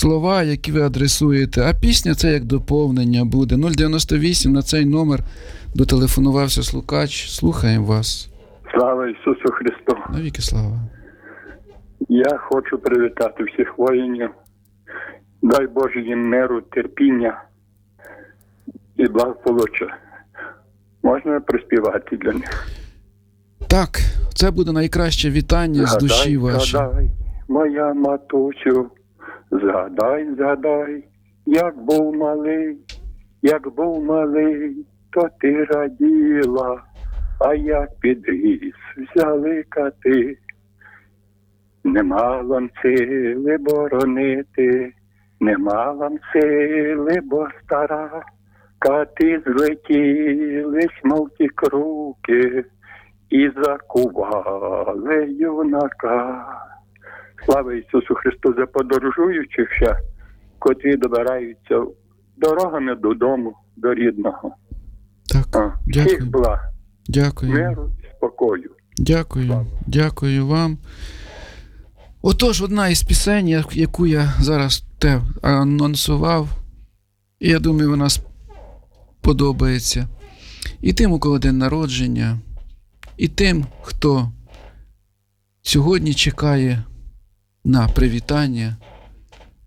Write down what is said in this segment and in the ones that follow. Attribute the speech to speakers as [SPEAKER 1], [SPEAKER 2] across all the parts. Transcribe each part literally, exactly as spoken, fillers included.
[SPEAKER 1] слова, які ви адресуєте, а пісня це як доповнення буде. нуль дев'яносто вісім на цей номер дотелефонувався слухач. Слухаємо вас.
[SPEAKER 2] Слава Ісусу Христу!
[SPEAKER 1] Навіки слава.
[SPEAKER 2] Я хочу привітати всіх воїнів. Дай Боже їм миру, терпіння і благополуччя. Можна приспівати для них?
[SPEAKER 1] Так, це буде найкраще вітання з душі вашої.
[SPEAKER 2] Згадай, моя матусю, згадай, згадай, як був малий, як був малий, то ти раділа, а як підріс, взяли кати. Не мала сили боронити, не мала сили, бо стара, кати злетілись, мов ті круки, і закували юнака. Слава Ісусу Христу за подорожуючих ще, котрі добираються дорогами додому, до рідного.
[SPEAKER 1] Так,
[SPEAKER 2] А,
[SPEAKER 1] дякую.
[SPEAKER 2] всіх благ,
[SPEAKER 1] Дякую.
[SPEAKER 2] миру і спокою.
[SPEAKER 1] Дякую.
[SPEAKER 2] Слава.
[SPEAKER 1] Дякую вам. Отож, одна із пісень, яку я зараз те анонсував, і я думаю, вона сподобається і тим, у кого день народження, і тим, хто сьогодні чекає на привітання.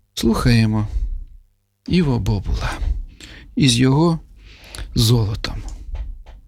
[SPEAKER 1] Слухаємо Іво Бобула із його «Золотом».